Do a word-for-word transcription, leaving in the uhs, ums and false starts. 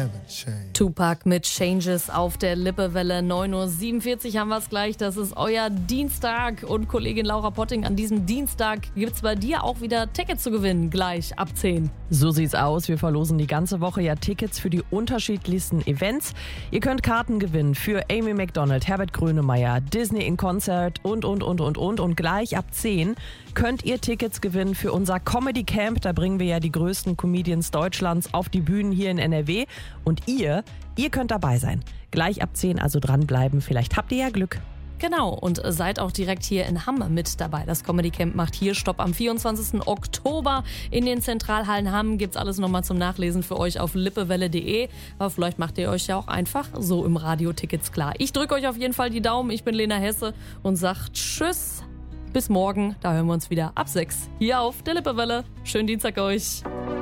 haven't changed. Tupac mit Changes auf der Lippewelle. neun Uhr siebenundvierzig haben wir es gleich. Das ist euer Dienstag. Und Kollegin Laura Potting, an diesem Dienstag gibt es bei dir auch wieder Tickets zu gewinnen. Gleich ab zehn. So sieht's aus. Wir verlosen die ganze Woche ja Tickets für die unterschiedlichsten Events. Ihr könnt Karten gewinnen für Amy Macdonald, Herbert Grönemeyer, Disney in Concert und, und, und, und, und. Und gleich ab zehn könnt ihr Tickets gewinnen für unser Comedy Camp. Da bringen wir ja die größten Comedians Deutschlands auf die Bühnen hier in N R W. Und ihr, ihr könnt dabei sein. Gleich ab zehn also dranbleiben. Vielleicht habt ihr ja Glück. Genau, und seid auch direkt hier in Hamm mit dabei. Das Comedy Camp macht hier Stopp am vierundzwanzigsten Oktober. In den Zentralhallen Hamm gibt's alles nochmal zum Nachlesen für euch auf lippewelle punkt de. Aber vielleicht macht ihr euch ja auch einfach so im Radio Tickets klar. Ich drücke euch auf jeden Fall die Daumen. Ich bin Lena Hesse und sag Tschüss. Bis morgen. Da hören wir uns wieder ab sechs hier auf der Lippewelle. Schönen Dienstag euch.